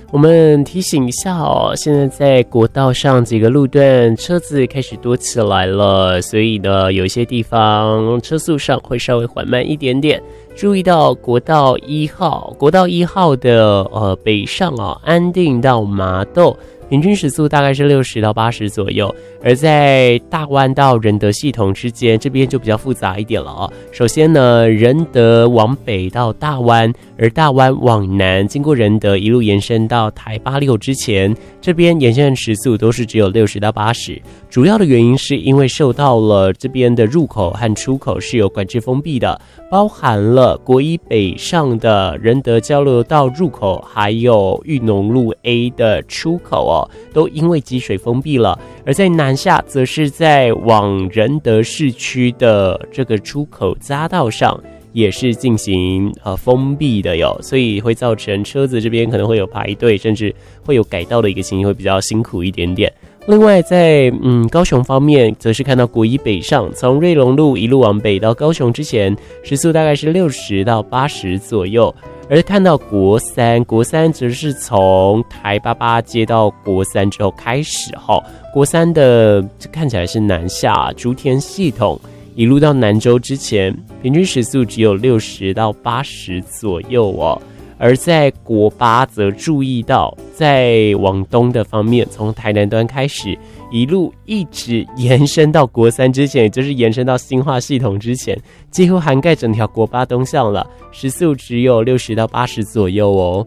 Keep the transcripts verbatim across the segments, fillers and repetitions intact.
我们提醒一下哦，现在在国道上几个路段车子开始多起来了，所以呢，有一些地方车速上会稍微缓慢一点点。注意到国道一号，国道一号的呃北上啊，安定到麻豆，平均时速大概是六十到八十左右。而在大湾到仁德系统之间，这边就比较复杂一点了哦。首先呢，仁德往北到大湾，而大湾往南经过仁德一路延伸到台八六之前，这边沿线时速都是只有六十到八十。主要的原因是因为受到了这边的入口和出口是有管制封闭的，包含了国一北上的仁德交流道入口，还有裕农路 A 的出口哦，都因为积水封闭了。而在南下，则是在往仁德市区的这个出口匝道上，也是进行呃封闭的哟，所以会造成车子这边可能会有排队，甚至会有改道的一个情形，会比较辛苦一点点。另外在嗯高雄方面，则是看到国一北上，从瑞隆路一路往北到高雄之前，时速大概是六十到八十左右。而看到国三，国三则是从台八八接到国三之后开始哈，国三的看起来是南下竹田系统，一路到南州之前，平均时速只有六十到八十左右哦。而在国八则注意到，在往东的方面，从台南端开始，一路一直延伸到国三之前，也就是延伸到新化系统之前，几乎涵盖整条国八东向了，时速只有六十到八十左右哦。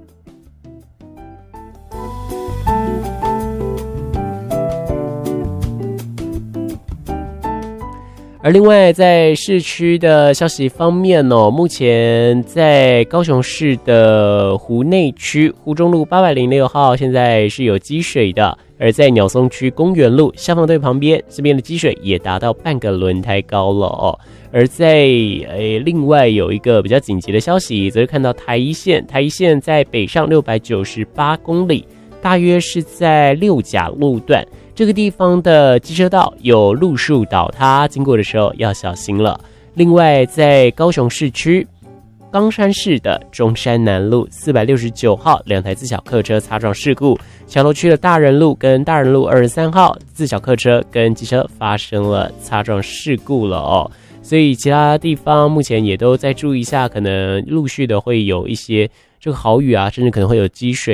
而另外在市区的消息方面哦，目前在高雄市的湖内区湖中路八百零六号现在是有积水的，而在鸟松区公园路消防队旁边，这边的积水也达到半个轮胎高了哦。而在诶另外有一个比较紧急的消息，则是看到台一线，台一线在北上六百九十八公里，大约是在六甲路段。这个地方的机车道有路树倒塌，经过的时候要小心了。另外，在高雄市区冈山市的中山南路四百六十九号，两台自小客车擦撞事故；桥头区的大人路跟大人路二十三号，自小客车跟机车发生了擦撞事故了哦。所以其他地方目前也都再注意一下，可能陆续的会有一些这个豪雨啊，甚至可能会有积水。